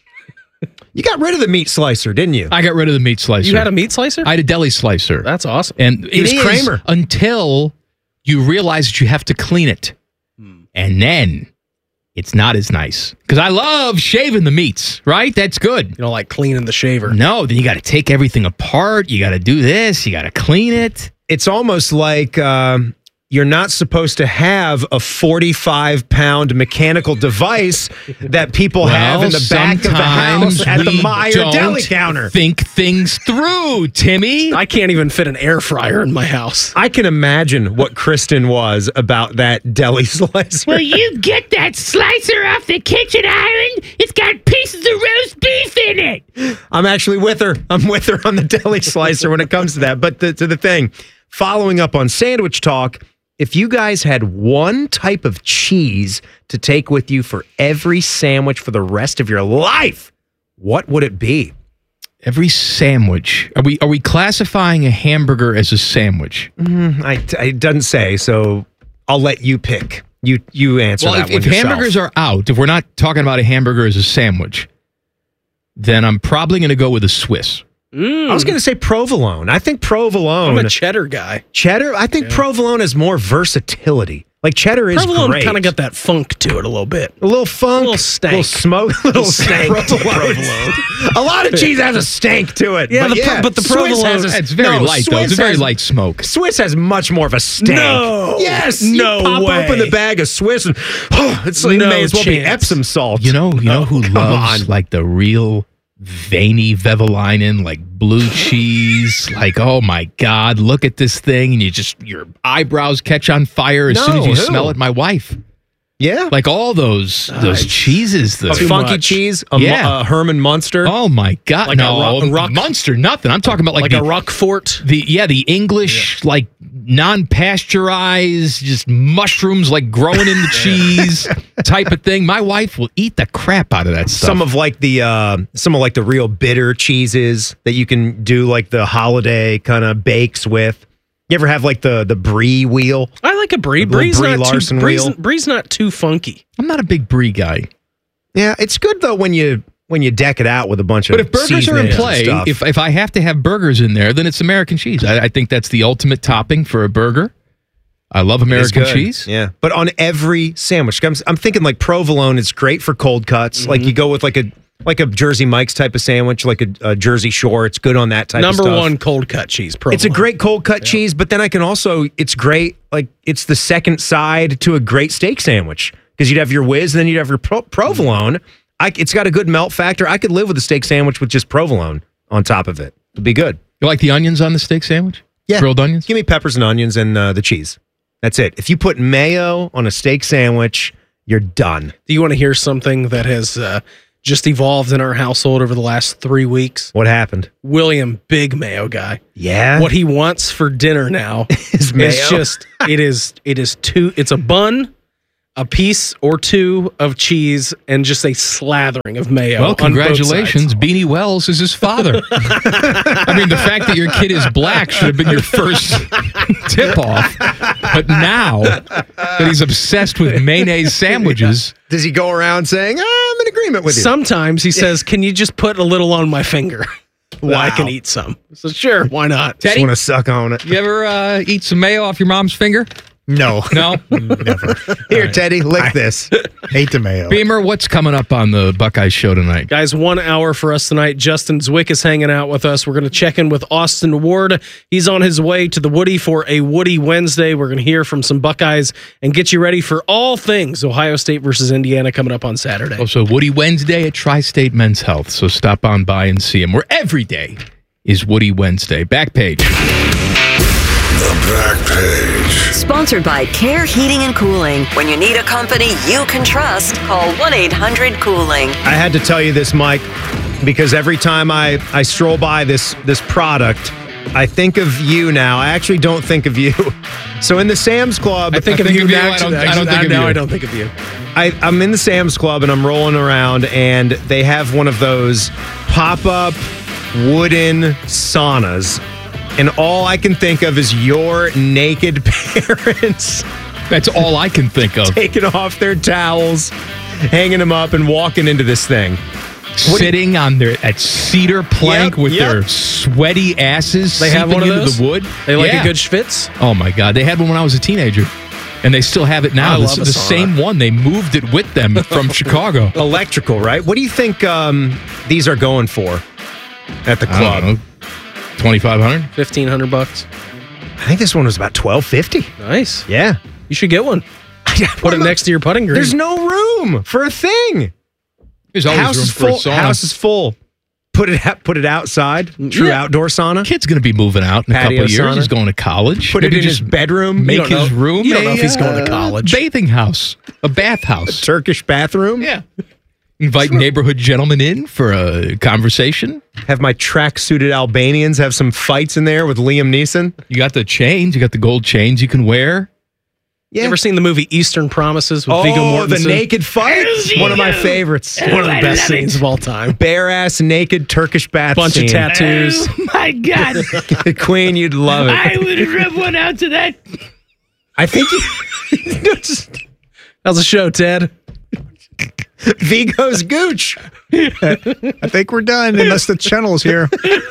You got rid of the meat slicer, didn't you? I got rid of the meat slicer. You had a meat slicer? I had a deli slicer. That's awesome. And It was Kramer. Until you realize that you have to clean it. And then it's not as nice. Because I love shaving the meats, right? That's good. You don't like cleaning the shaver. No, then you got to take everything apart. You got to do this. You got to clean it. It's almost like you're not supposed to have a 45-pound mechanical device that people have in the back of the house at the Meyer deli counter. Think things through, Timmy. I can't even fit an air fryer in my house. I can imagine what Kristen was about that deli slicer. Will you get that slicer off the kitchen island? It's got pieces of roast beef in it. I'm actually with her. I'm with her on the deli slicer when it comes to that. But to the thing, following up on sandwich talk, if you guys had one type of cheese to take with you for every sandwich for the rest of your life, what would it be? Every sandwich. Are we classifying a hamburger as a sandwich? It doesn't say, so I'll let you pick. You answer that one if yourself. hamburgers are out, if we're not talking about a hamburger as a sandwich, then I'm probably going to go with a Swiss. I was going to say provolone. I think provolone. I'm a cheddar guy. Cheddar? I think provolone has more versatility. Like cheddar is provolone great. kind of got that funk to it a little bit. A little funk. A little stank. A little smoke. A little stank. Provolone. A lot of cheese has a stank to it. Yeah, but the Swiss provolone has it's very light, though. It's a very light smoke. Swiss has much more of a stank. No. Yes. No you pop way. open the bag of Swiss and it's like, No it may as well be chance. Epsom salt. You know who come loves on. like the real veiny Vevelainen, like blue cheese? Like, oh my God, look at this thing. And your eyebrows catch on fire as soon as you smell it. My wife. Yeah. Like all those cheeses. A funky cheese, a Herman Munster. Oh my God! Like no, a Rock- Munster, nothing. I'm talking about like a Roquefort. The English like non-pasteurized, just mushrooms like growing in the cheese type of thing. My wife will eat the crap out of that stuff. Some of like the real bitter cheeses that you can do like the holiday kind of bakes with. You ever have like the brie wheel? I like a brie. The Brie's Brie not Larson too, wheel. Brie's not too funky. I'm not a big brie guy. Yeah, it's good though when you deck it out with a bunch of. But if burgers are in seasonings and play, stuff. if I have to have burgers in there, then it's American cheese. I think that's the ultimate topping for a burger. I love American It's good. cheese. Yeah, but on every sandwich, I'm thinking like provolone is great for cold cuts. Like you go with like a Jersey Mike's type of sandwich, like a Jersey Shore. It's good on that type of Number stuff. one cold cut cheese. Provolone. It's a great cold cut cheese, but then I can also, it's great, like it's the second side to a great steak sandwich because you'd have your whiz and then you'd have your provolone. It's got a good melt factor. I could live with a steak sandwich with just provolone on top of it. It'd be good. You like the onions on the steak sandwich? Yeah. Grilled onions? Give me peppers and onions and the cheese. That's it. If you put mayo on a steak sandwich you're done. Do you want to hear something that has just evolved in our household over the last 3 weeks? What happened? William, big mayo guy. Yeah. What he wants for dinner now is mayo. It's a bun, a piece or two of cheese, and just a slathering of mayo. Well, on congratulations. both sides. Beanie Wells is his father. I mean, the fact that your kid is black should have been your first tip-off. But now that he's obsessed with mayonnaise sandwiches... Does he go around saying, I'm in agreement with you? Sometimes he says, can you just put a little on my finger? Well, I Wow. can eat some. So sure, why not? Just want to suck on it. You ever eat some mayo off your mom's finger? No. No? Never. Here, Teddy, lick this. Hate the mayo. Beamer, what's coming up on the Buckeyes show tonight? Guys, 1 hour for us tonight. Justin Zwick is hanging out with us. We're going to check in with Austin Ward. He's on his way to the Woody for a Woody Wednesday. We're going to hear from some Buckeyes and get you ready for all things Ohio State versus Indiana coming up on Saturday. Also, Woody Wednesday at Tri-State Men's Health. So stop on by and see him, where every day is Woody Wednesday. Back page. The Back Page. Sponsored by Care Heating and Cooling. When you need a company you can trust, call 1-800-COOLING. I had to tell you this, Mike, because every time I stroll by this product, I think of you now. I actually don't think of you. So in the Sam's Club... I think of you now. I don't think of you. I don't think of you. I'm in the Sam's Club and I'm rolling around and they have one of those pop-up wooden saunas. And all I can think of is your naked parents. That's all I can think of. Taking off their towels, hanging them up, and walking into this thing. Sitting on that cedar plank with their sweaty asses They have one of seeping into those? the wood. They like Yeah. a good schwitz? Oh, my God. They had one when I was a teenager. And they still have it now. I This love is the a sauna. same one. They moved it with them from Chicago. Electrical, right? What do you think these are going for at the I club? don't know. $2,500? $1,500. I think this one was about $1,250. Nice. Yeah. You should get one. Put it next to your putting green. There's no room for a thing. There's always House room is for a full. sauna. House is full. Put it outside. True Yeah. outdoor sauna. Kid's going to be moving out in a Patio couple of years. sauna. He's going to college. Put it Maybe in his bedroom. Make You don't his know. room You don't know if he's going to a college. bathing house, a bathhouse. Turkish bathroom. Yeah. Invite neighborhood gentlemen in for a conversation. Have my track-suited Albanians have some fights in there with Liam Neeson. You got the chains. You got the gold chains you can wear. You ever seen the movie Eastern Promises with Viggo Oh, the Mortensen? naked fight. One of my favorites. One of the best scenes of all time. Bare-ass naked Turkish bath Bunch scene. of tattoos. Oh my God. Queen, you'd love it. I would rub one out to that. I think How's the show, Ted? Vigo's gooch. I think we're done unless the channel's here.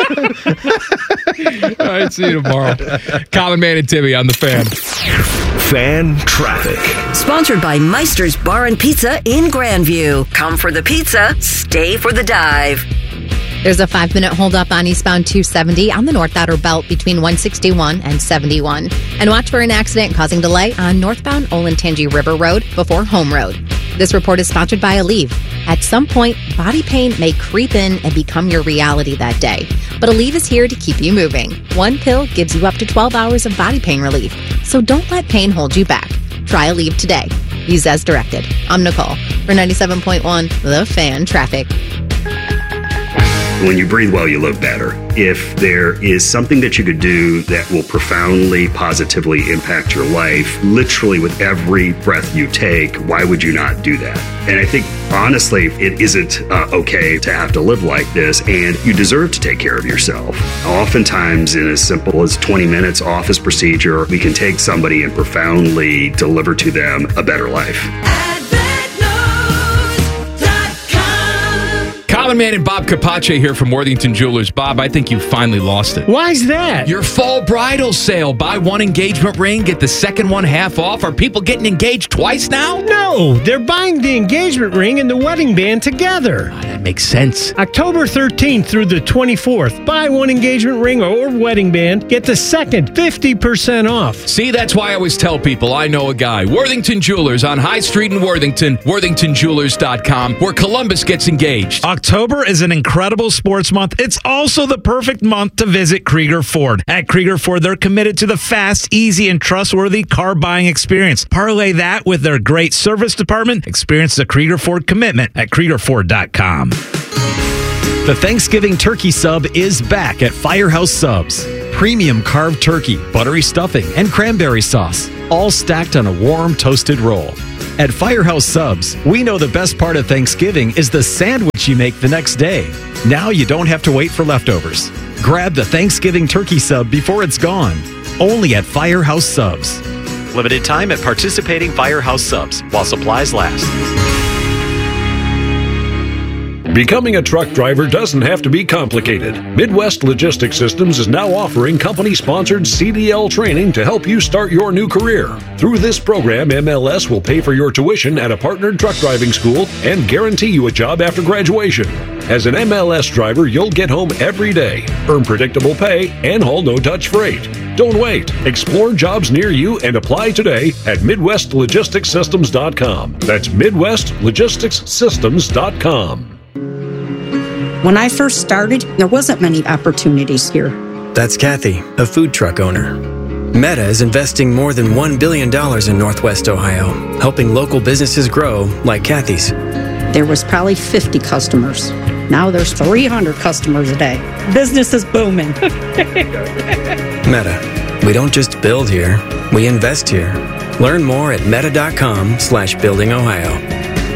All right, see you tomorrow. Common Man and Timmy on the Fan. Fan traffic. Sponsored by Meister's Bar and Pizza in Grandview. Come for the pizza, stay for the dive. There's a 5-minute holdup on eastbound 270 on the North Outer Belt between 161 and 71. And watch for an accident causing delay on northbound Olentangy River Road before Home Road. This report is sponsored by Aleve. At some point, body pain may creep in and become your reality that day. But Aleve is here to keep you moving. One pill gives you up to 12 hours of body pain relief. So don't let pain hold you back. Try Aleve today. Use as directed. I'm Nicole for 97.1 The Fan Traffic. When you breathe well, you look better. If there is something that you could do that will profoundly, positively impact your life, literally with every breath you take, why would you not do that? And I think, honestly, it isn't okay to have to live like this, and you deserve to take care of yourself. Oftentimes, in as simple as 20 minutes office procedure, we can take somebody and profoundly deliver to them a better life. Common Man and Bob Capace here from Worthington Jewelers. Bob, I think you finally lost it. Why's that? Your fall bridal sale. Buy one engagement ring, get the second one half off. Are people getting engaged twice now? No, they're buying the engagement ring and the wedding band together. That makes sense. October 13th through the 24th. Buy one engagement ring or wedding band, get the second 50% off. See, that's why I always tell people I know a guy. Worthington Jewelers on High Street in Worthington. WorthingtonJewelers.com, where Columbus gets engaged. October October is an incredible sports month. It's also the perfect month to visit Krieger Ford. At Krieger Ford, they're committed to the fast, easy, and trustworthy car buying experience. Parlay that with their great service department. Experience the Krieger Ford commitment at KriegerFord.com. The Thanksgiving turkey sub is back at Firehouse Subs. Premium carved turkey, buttery stuffing, and cranberry sauce, all stacked on a warm, toasted roll. At Firehouse Subs, we know the best part of Thanksgiving is the sandwich you make the next day. Now you don't have to wait for leftovers. Grab the Thanksgiving turkey sub before it's gone. Only at Firehouse Subs. Limited time at participating Firehouse Subs while supplies last. Becoming a truck driver doesn't have to be complicated. Midwest Logistics Systems is now offering company-sponsored CDL training to help you start your new career. Through this program, MLS will pay for your tuition at a partnered truck driving school and guarantee you a job after graduation. As an MLS driver, you'll get home every day, earn predictable pay, and haul no-touch freight. Don't wait. Explore jobs near you and apply today at MidwestLogisticsSystems.com. That's MidwestLogisticsSystems.com. When I first started, there wasn't many opportunities here. That's Kathy, a food truck owner. Meta is investing more than $1 billion in Northwest Ohio, helping local businesses grow like Kathy's. There was probably 50 customers. Now there's 300 customers a day. Business is booming. Meta. We don't just build here, we invest here. Learn more at meta.com/buildingohio.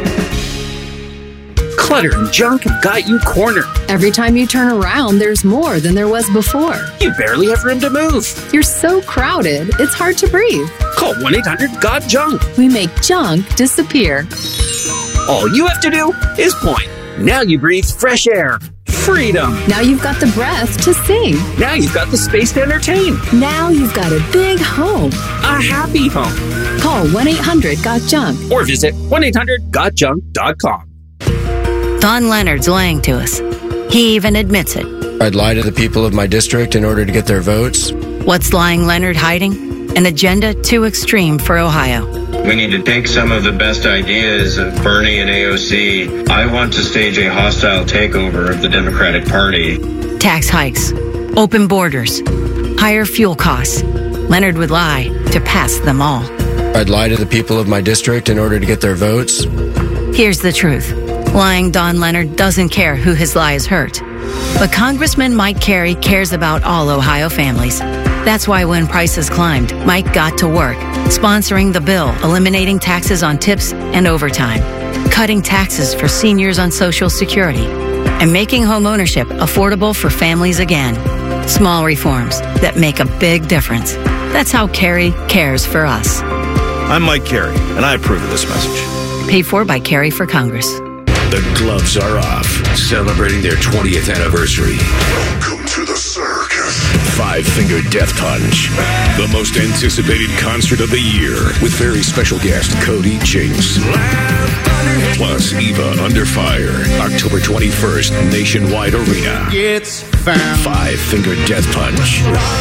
Clutter and junk have got you cornered. Every time you turn around, there's more than there was before. You barely have room to move. You're so crowded, it's hard to breathe. Call 1-800-GOT-JUNK. We make junk disappear. All you have to do is point. Now you breathe fresh air. Freedom. Now you've got the breath to sing. Now you've got the space to entertain. Now you've got a big home. A happy home. Call 1-800-GOT-JUNK. Or visit 1-800-GOT-JUNK.com. Don Leonard's lying to us. He even admits it. I'd lie to the people of my district in order to get their votes. What's lying Leonard hiding? An agenda too extreme for Ohio. We need to take some of the best ideas of Bernie and AOC. I want to stage a hostile takeover of the Democratic Party. Tax hikes, open borders, higher fuel costs. Leonard would lie to pass them all. I'd lie to the people of my district in order to get their votes. Here's the truth. Lying Don Leonard doesn't care who his lies hurt. But Congressman Mike Carey cares about all Ohio families. That's why when prices climbed, Mike got to work, sponsoring the bill eliminating taxes on tips and overtime, cutting taxes for seniors on Social Security, and making homeownership affordable for families again. Small reforms that make a big difference. That's how Carey cares for us. I'm Mike Carey, and I approve of this message. Paid for by Carey for Congress. The gloves are off, celebrating their 20th anniversary. Welcome to the circus. Five Finger Death Punch, the most anticipated concert of the year, with very special guest Cody Jinks. Plus Eva Under Fire, October 21st, Nationwide Arena. It's found. Five Finger Death Punch.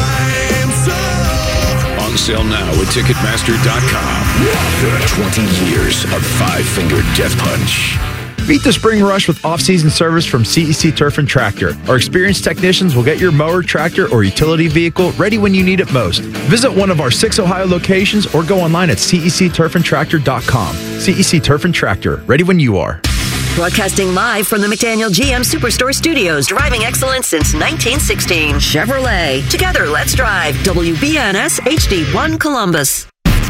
On sale now at Ticketmaster.com. 20 years of Five Finger Death Punch. Beat the spring rush with off-season service from CEC Turf and Tractor. Our experienced technicians will get your mower, tractor, or utility vehicle ready when you need it most. Visit one of our 6 Ohio locations or go online at cecturfandtractor.com. CEC Turf and Tractor, ready when you are. Broadcasting live from the McDaniel GM Superstore Studios, driving excellence since 1916. Chevrolet. Together, let's drive. WBNS HD1 Columbus.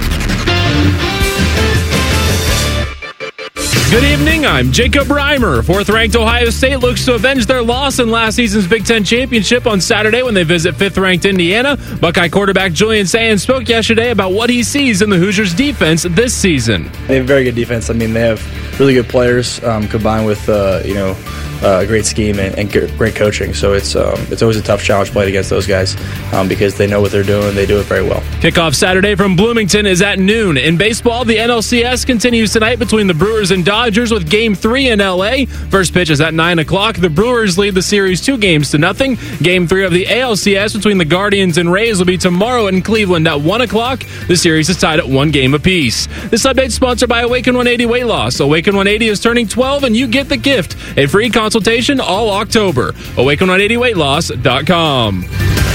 Good evening, I'm Jacob Reimer. Fourth-ranked Ohio State looks to avenge their loss in last season's Big Ten Championship on Saturday when they visit fifth-ranked Indiana. Buckeye quarterback Julian Sayin spoke yesterday about what he sees in the Hoosiers' defense this season. They have very good defense. I mean, they have really good players combined with, a great scheme and great coaching. So it's always a tough challenge playing against those guys because they know what they're doing. They do it very well. Kickoff Saturday from Bloomington is at noon. In baseball, the NLCS continues tonight between the Brewers and Dodgers with Game 3 in L.A. First pitch is at 9 o'clock. The Brewers lead the series 2-0. Game 3 of the ALCS between the Guardians and Rays will be tomorrow in Cleveland at 1 o'clock. The series is tied at 1 game apiece. This update is sponsored by Awaken 180 Weight Loss. Awaken 180 is turning 12 and you get the gift, a free consultation all October. Awake180weightloss.com.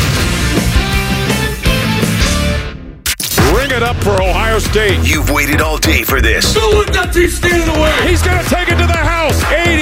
Ring it up for Ohio State. You've waited all day for this. Don't let that team stand in the way. He's going to take it to the house.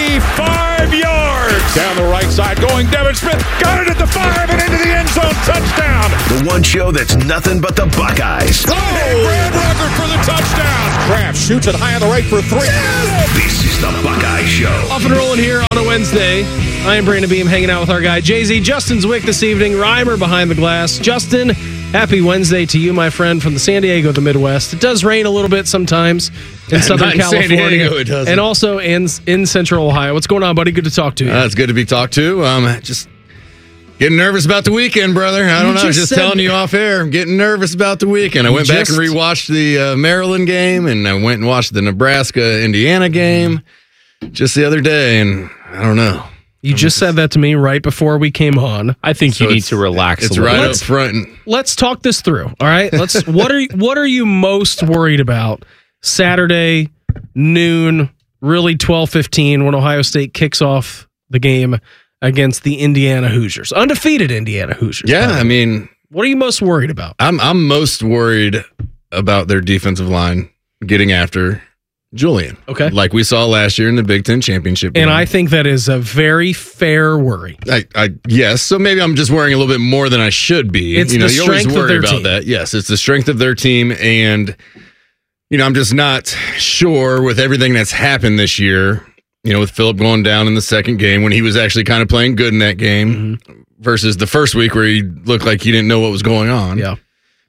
85 yards. Down the right side going Devin Smith. Got it at the 5 and into the end zone. Touchdown. The one show that's nothing but the Buckeyes. Oh, Brad Rucker for the touchdown. Kraft shoots it high on the right for 3. This is the Buckeye Show. Off and rolling here on a Wednesday. I am Brandon Beam hanging out with our guy Jay-Z. Justin Zwick this evening. Reimer behind the glass. Justin, happy Wednesday to you, my friend, from the San Diego, the Midwest. It does rain a little bit sometimes in Southern California. San Diego, it doesn't. And also in Central Ohio. What's going on, buddy? Good to talk to you. It's good to be talked to. Just getting nervous about the weekend, brother. I don't know. Just telling you off air. I'm getting nervous about the weekend. I went back and rewatched the Maryland game, and I went and watched the Nebraska-Indiana game just the other day, and I don't know. You just said that to me right before we came on. I think you need to relax. It's right up front. Let's talk this through. All right. What are you most worried about Saturday noon, really 12:15 when Ohio State kicks off the game against the Indiana Hoosiers, undefeated Indiana Hoosiers? Yeah, I mean, what are you most worried about? I'm most worried about their defensive line getting after Julian. Okay. Like we saw last year in the Big Ten championship game. And I think that is a very fair worry. Yes. So maybe I'm just worrying a little bit more than I should be. It's the you always strength of worry their about team. that. Yes, it's the strength of their team. And, I'm just not sure with everything that's happened this year, with Phillip going down in the second game when he was actually kind of playing good in that game versus the first week where he looked like he didn't know what was going on. Yeah.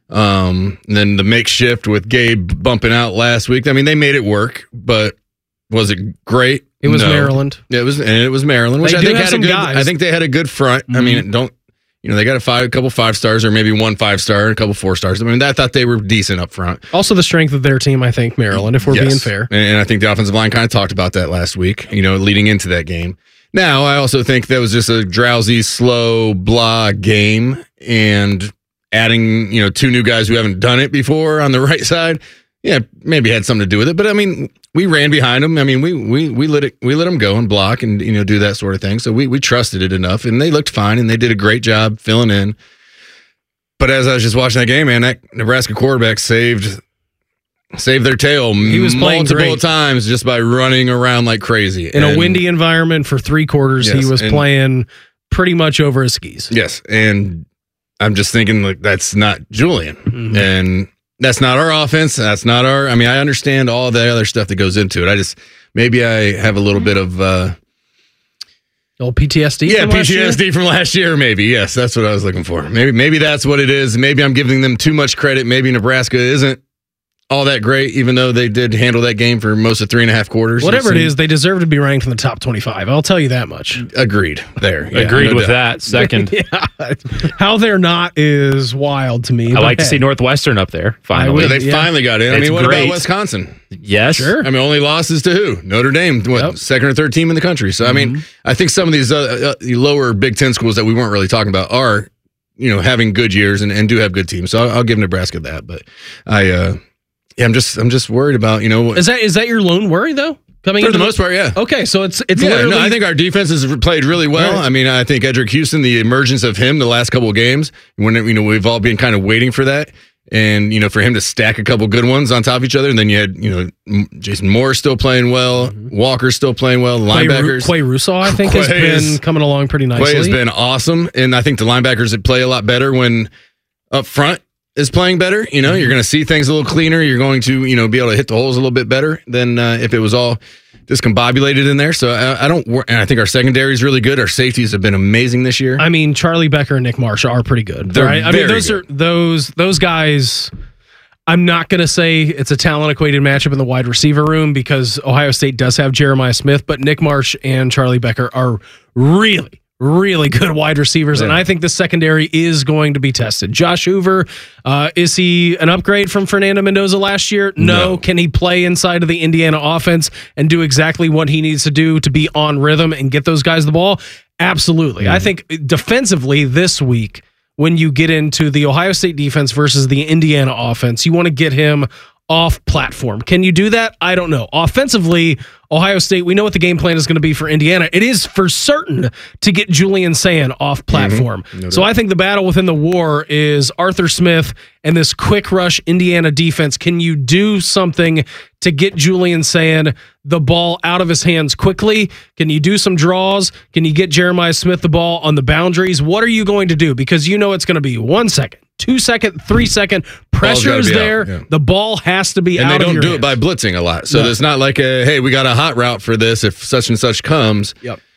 And then the makeshift with Gabe bumping out last week. I mean, they made it work, but was it great? It was Maryland. It was Maryland, which They I do think have had some a good. guys. I think they had a good front. I mean, they got a couple 5-stars or maybe one 5-star and a couple 4-stars. I mean, I thought they were decent up front. Also, the strength of their team, I think, Maryland, if we're being fair. And I think the offensive line kind of talked about that last week, leading into that game. Now, I also think that was just a drowsy, slow, blah game, and adding, 2 new guys who haven't done it before on the right side, maybe had something to do with it. But I mean, we ran behind them. I mean, we let them go and block and do that sort of thing. So we trusted it enough, and they looked fine, and they did a great job filling in. But as I was just watching that game, man, that Nebraska quarterback saved their tail. He was playing multiple great. times just by running around like crazy In a windy environment for 3 quarters, Yes, he was and- playing pretty much over his skis. Yes, and I'm just thinking like that's not Julian, and that's not our offense. That's not our. I mean, I understand all the other stuff that goes into it. Maybe I have a little bit of old PTSD. Yeah, from last year? PTSD from last year. Maybe yes, that's what I was looking for. Maybe that's what it is. Maybe I'm giving them too much credit. Maybe Nebraska isn't all that great, even though they did handle that game for most of 3.5 quarters. Whatever it is, they deserve to be ranked in the top 25. I'll tell you that much. Agreed. There. Yeah, Agreed no with doubt. that. Second. How they're not is wild to me. I like to see Northwestern up there. Finally, They finally got in. I mean, what about Wisconsin? Yes. Sure. I mean, only losses to who? Notre Dame, second or third team in the country. So, I mean, I think some of these lower Big Ten schools that we weren't really talking about are, having good years and do have good teams. So I'll give Nebraska that. But I'm just worried about, Is that your lone worry though? Coming for the most part, yeah. Okay, so it's yeah, literally. no, I think our defense has played really well. Right. I mean, I think Edric Houston, the emergence of him the last couple of games, when we've all been kind of waiting for that, and for him to stack a couple good ones on top of each other, and then you had Jason Moore still playing well, Walker still playing well, the linebackers. Quay Russo, I think, has been coming along pretty nicely. Quay has been awesome, and I think the linebackers that play a lot better when up front is playing better. You're going to see things a little cleaner. You're going to be able to hit the holes a little bit better than if it was all discombobulated in there. So and I think our secondary is really good. Our safeties have been amazing this year. I mean, Charlie Becker and Nick Marsh are pretty good. They're right? I mean, very those guys. I'm not going to say it's a talent equated matchup in the wide receiver room because Ohio State does have Jeremiah Smith, but Nick Marsh and Charlie Becker are really, really good wide receivers, and I think the secondary is going to be tested. Josh Hoover, is he an upgrade from Fernando Mendoza last year? No. Can he play inside of the Indiana offense and do exactly what he needs to do to be on rhythm and get those guys the ball? Absolutely. I think defensively this week, when you get into the Ohio State defense versus the Indiana offense, you want to get him off platform. Can you do that? I don't know. Offensively, Ohio State, we know what the game plan is going to be for Indiana. It is for certain to get Julian Sand off platform. No So doubt. I think the battle within the war is Arthur Smith and this quick rush Indiana defense. Can you do something to get Julian Sand the ball out of his hands quickly? Can you do some draws? Can you get Jeremiah Smith the ball on the boundaries? What are you going to do? Because you know it's going to be 1 second, 2 second, 3 second. Pressure gotta is be there. out, yeah. The ball has to be And out they of don't your do hands. it by blitzing a lot. So No. it's not like, hey, we got a hot route for this if such and such comes. Yep.